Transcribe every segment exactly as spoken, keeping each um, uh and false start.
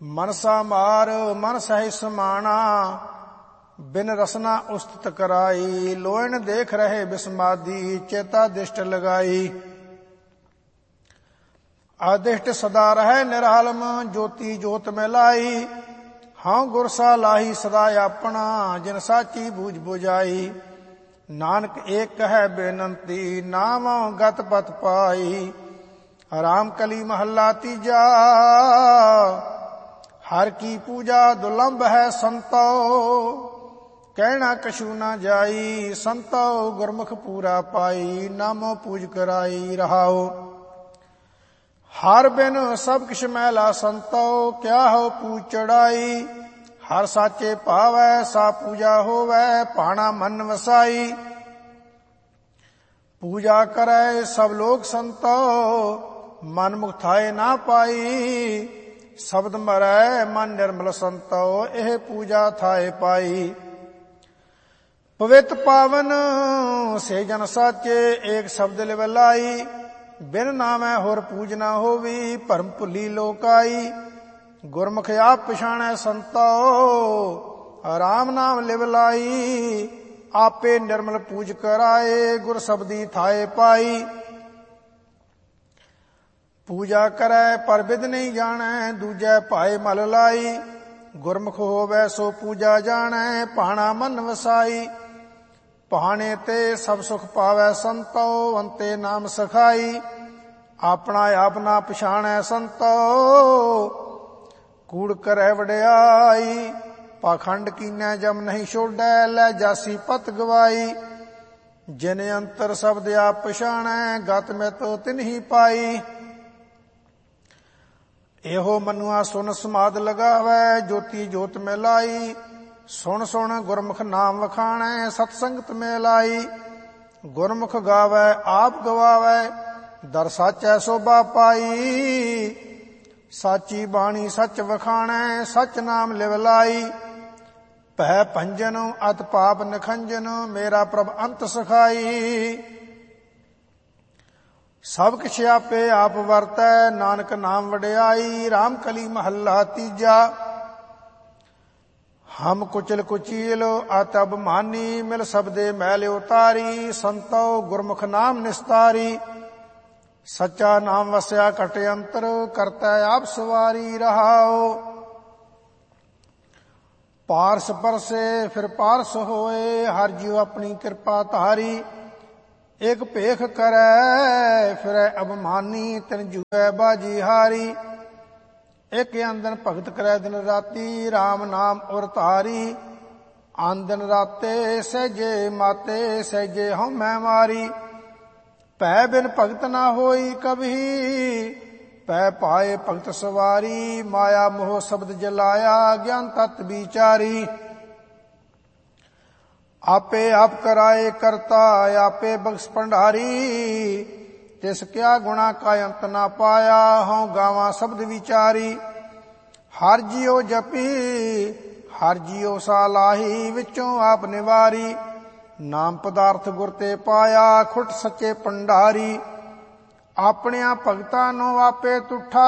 ਮਨਸਾ ਮਾਰ ਮਨ ਸਹਿ ਸਮਾਣਾ, ਬਿਨ ਰਸਨਾ ਉਸਤਤ ਕਰਾਈ। ਲੋਇਣ ਦੇਖ ਰਹੇ ਬਿਸਮਾਦੀ, ਚੇਤਾ ਦਿਸ਼ਟ ਲਗਾਈ। ਆਦਿਸ਼ਟ ਸਦਾ ਰਹਿ ਨਿਰਹਲਮ, ਜੋਤੀ ਜੋਤ ਮੈਂ ਲਾਈ। ਹਾਂ ਗੁਰਸਾ ਲਾਹੀ ਸਦਾ ਆਪਣਾ, ਜਿਨ ਸਾਚੀ ਬੂਝ ਬੁਝਾਈ। ਨਾਨਕ ਏਕ ਹੈ ਬੇਨੰਤੀ, ਨਾਮ ਗਤ ਪਤ ਪਾਈ। ਰਾਮ ਕਲੀ ਮਹੱਲਾ ਤੀਜਾ, ਹਰ ਕੀ ਪੂਜਾ ਦੁਲੰਭ ਹੈ ਸੰਤੋ। ਕਹਿਣਾ ਕਛੂ ਨਾ ਜਾਈ, ਸੰਤੋ ਗੁਰਮੁਖ ਪੂਰਾ ਪਾਈ। ਨਾਮੋ ਪੂਜ ਕਰਾਈ ਰਹਾਓ। ਹਰ ਬਿਨ ਸਭ ਕਿਛ ਮੈਲਾ ਸੰਤੋ, ਕਿਆ ਹੋ ਪੂਜ ਚੜਾਈ। ਹਰ ਸਾਚੇ ਭਾਵੈ ਸਾ ਪੂਜਾ ਹੋਵੈ, ਭਾਣਾ ਮਨ ਵਸਾਈ। ਪੂਜਾ ਕਰੈ ਸਭ ਲੋਕ ਸੰਤੋ, ਮਨ ਮੁਖ ਥਾਏ ਨਾ ਪਾਈ। ਸ਼ਬਦ ਮਰੈ ਮਨ ਨਿਰਮਲ ਸੰਤੋ, ਇਹ ਪੂਜਾ ਥਾਏ ਪਾਈ। ਪਵਿੱਤ ਪਾਵਨ ਸੇ ਜਨ ਸਾਚੇ, ਏਕ ਸ਼ਬਦ ਲਿਵ ਲਾਈ। ਬਿਨ ਨਾਮੈ ਹੋਰ ਪੂਜ ਨਾ ਹੋਵੀ, ਭਰਮ ਭੁੱਲੀ ਲੋਕਾਈ। ਗੁਰਮੁਖ ਆਪ ਪਛਾਣੈ ਸੰਤੋ, ਰਾਮ ਨਾਮ ਲਿਵ ਲਾਈ। ਆਪੇ ਨਿਰਮਲ ਪੂਜ ਕਰਾਏ, ਗੁਰ ਸ਼ਬਦੀ ਥਾਏ ਪਾਈ। ਪੂਜਾ ਕਰੈ ਪਰ ਬਿਦ ਨਹੀਂ ਜਾਣੈ, ਦੂਜੈ ਭਾਏ ਮਲ ਲਾਈ। ਗੁਰਮੁਖ ਹੋਵੈ ਸੋ ਪੂਜਾ ਜਾਣੈ, ਭਾਣਾ ਮਨ ਵਸਾਈ। ਭਾਣੇ ਤੇ ਸਭ ਸੁਖ ਪਾਵੈ ਸੰਤੋ, ਅੰਤੇ ਨਾਮ ਸਖਾਈ। ਆਪਣਾ ਆਪ ਨਾ ਪਛਾਣੈ ਸੰਤੋ, ਕੂੜ ਕਰੈ ਵਡਿਆਈ। ਪਾਖੰਡ ਕੀਨੈ ਜਮ ਨਹੀਂ ਛੋਡੈ, ਲੈ ਜਾਸੀ ਪਤ ਗਵਾਈ। ਜਿਨ ਅੰਤਰ ਸ਼ਬਦ ਆਪ ਪਛਾਣੈ, ਗਤ ਮਿਤ ਤਿਨਹੀ ਪਾਈ। ਇਹੋ ਮਨੁਆ ਸੁਨ ਸਮਾਦ ਲਗਾਵੈ, ਜੋਤੀ ਜੋਤ ਮੈਂ ਲਾਈ। ਸੁਣ ਸੁਣ ਗੁਰਮੁਖ ਨਾਮ ਵਖਾਣੈ, ਸਤ ਸੰਗਤ ਮੈਂ ਲਾਈ। ਗੁਰਮੁਖ ਗਾਵੈ ਆਪ ਗਵਾਵੈ, ਦਰ ਸਾਚੈ ਸੋਭਾ ਪਾਈ। ਸਾਚੀ ਬਾਣੀ ਸੱਚ ਵਖਾਣੈ, ਸੱਚ ਨਾਮ ਲਿਵ ਲਾਈ। ਭੈ ਭੰਜਨ ਅਤ ਪਾਪ ਨਖੰਜਨ, ਮੇਰਾ ਪ੍ਰਭ ਅੰਤ ਸਖਾਈ। ਸਭ ਕਿਛ ਆਪੇ ਆਪ ਵਰਤੈ, ਨਾਨਕ ਨਾਮ ਵਡਿਆਈ। ਰਾਮ ਕਲੀ ਮਹੱਲਾ ਤੀਜਾ, ਹਮ ਕੁਚਲ ਕੁਚੀਲ ਅਤ ਅਭਿਮਾਨੀ, ਮਿਲ ਸਬਦੇ ਮੈਲ ਉਤਾਰੀ। ਸੰਤੋ ਗੁਰਮੁਖ ਨਾਮ ਨਿਸਤਾਰੀ। ਸੱਚਾ ਨਾਮ ਵਸਿਆ ਘਟ ਅੰਤਰ, ਕਰਤਾ ਆਪ ਸਵਾਰੀ ਰਹਾਓ। ਪਾਰਸ ਪਰਸੇ ਫਿਰ ਪਾਰਸ ਹੋਏ, ਹਰ ਜੀਉ ਆਪਣੀ ਕਿਰਪਾ ਧਾਰੀ। ਇਕ ਭੇਖ ਕਰੈ ਫਿਰੈ ਅਭਿਮਾਨੀ, ਤਿਨ ਜੂਐ ਬਾਜੀ ਹਾਰੀ। ਇਕ ਅੰਦਨ ਭਗਤ ਕਰੈ ਦਿਨ ਰਾਤੀ, ਰਾਮ ਨਾਮ ਉਰ ਧਾਰੀ। ਆਨ ਦਿਨ ਰਾਤੇ ਸਹਿਜੇ ਮਾਤੇ, ਸਹਿਜੇ ਹਉਮੈ ਮਾਰੀ। ਭੈ ਬਿਨ ਭਗਤ ਨਾ ਹੋਈ ਕਬਹੀ, ਪੈ ਪਾਏ ਭਗਤ ਸਵਾਰੀ। ਮਾਇਆ ਮੋਹ ਸ਼ਬਦ ਜਲਾਇਆ, ਗਿਆਨ ਤਤ ਵਿਚਾਰੀ। ਆਪੇ ਆਪ ਕਰਾਏ ਕਰਤਾ, ਆਪੇ ਬਖਸ਼ ਭੰਡਾਰੀ। ਤਿਸ ਕਿਆ ਗੁਣਾ ਕਾ ਅੰਤ ਨਾ ਪਾਇਆ, ਹਉ ਗਾਵਾਂ ਸ਼ਬਦ ਵਿਚਾਰੀ। ਹਰ ਜੀਉ ਜਪੀ ਹਰ ਜੀਉ ਸਾਲਾਹੀ, ਵਿੱਚੋਂ ਆਪ ਨਿਵਾਰੀ। ਨਾਮ ਪਦਾਰਥ ਗੁਰ ਤੇ ਪਾਇਆ, ਖੁੱਟ ਸੱਚੇ ਭੰਡਾਰੀ। ਆਪਣਿਆਂ ਭਗਤਾਂ ਨੂੰ ਆਪੇ ਤੁਠਾ,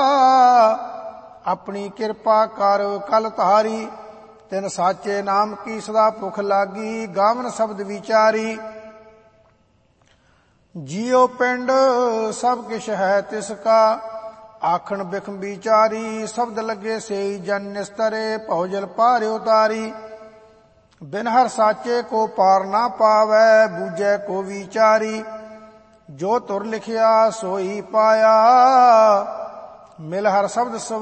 ਆਪਣੀ ਕਿਰਪਾ ਕਰ ਕਲ ਧਾਰੀ। ਤਿਨ ਸਾਚੇ ਨਾਮ ਕੀ ਸਦਾ ਭੁਖ ਲਾਗੀ, ਗਾਵਨ ਸ਼ਬਦ ਵਿਚਾਰੀ। ਜੀਉ ਪਿੰਡ ਸਭ ਕਿਛ ਹੈ ਤਿਸ ਕਾ, ਆਖਣ ਬਿਖਮ ਵਿਚਾਰੀ। ਸ਼ਬਦ ਲੱਗੇ ਸੇਈ ਜਨ ਨਿਸਤਰੇ, ਭਉਜਲ ਪਾਰ ਉਤਾਰੀ। ਬਿਨ ਹਰ ਸਾਚੇ ਕੋ ਪਾਰ ਨਾ ਪਾਵੈ, ਬੂਝੈ ਕੋ ਵਿਚਾਰੀ। ਜੋ ਤੁਰ ਲਿਖਿਆ ਸੋਈ ਪਾਇਆ, ਮਿਲ ਹਰ ਸ਼ਬਦ